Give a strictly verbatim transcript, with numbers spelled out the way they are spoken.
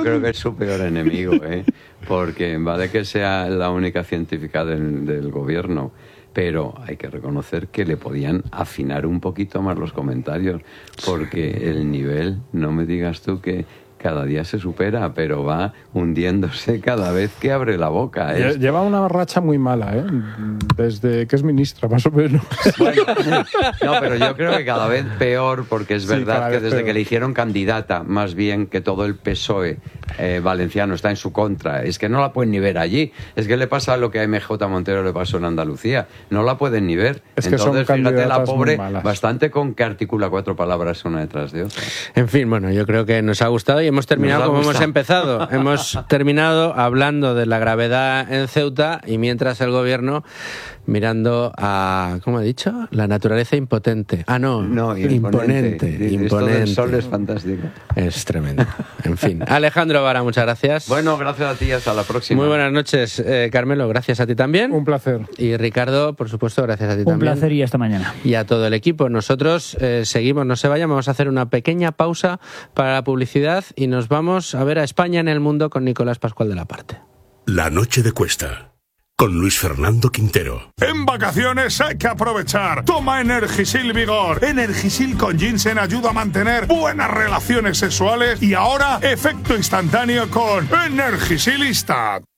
creo que es su peor enemigo, ¿eh? Porque vale que sea la única científica del, del gobierno, pero hay que reconocer que le podían afinar un poquito más los comentarios, porque el nivel, no me digas tú que cada día se supera, pero va hundiéndose cada vez que abre la boca. ¿eh? Lleva una racha muy mala, ¿eh? Desde que es ministra, más o menos. Bueno, no, pero yo creo que cada vez peor, porque es Sí, verdad que desde peor. que le hicieron candidata, más bien que todo el P S O E eh, valenciano está en su contra, es que no la pueden ni ver allí. Es que le pasa lo que a M J Montero le pasó en Andalucía, no la pueden ni ver. Es que Entonces, son fíjate, la candidatas pobre, muy malas. bastante con que articula cuatro palabras una detrás de otra. En fin, bueno, yo creo que nos ha gustado y hemos terminado Nos ha como hemos gustado. empezado. Hemos terminado hablando de la gravedad en Ceuta y mientras el gobierno mirando a, ¿cómo he dicho? La naturaleza impotente. Ah, no, No, imponente. imponente. Esto Imponente. del sol es fantástico. Es tremendo. En fin. Alejandro Vara, muchas gracias. Bueno, gracias a ti, hasta la próxima. Muy buenas noches, eh, Carmelo, gracias a ti también. Un placer. Y Ricardo, por supuesto, gracias a ti Un también. placer y hasta mañana. Y a todo el equipo. Nosotros eh, seguimos, no se vayan, vamos a hacer una pequeña pausa para la publicidad y nos vamos a ver a España en el mundo con Nicolás Pascual de la Parte. La noche de Cuesta, con Luis Fernando Quintero. En vacaciones hay que aprovechar. Toma Energisil Vigor. Energisil con ginseng ayuda a mantener buenas relaciones sexuales y ahora efecto instantáneo con Energisil Instant.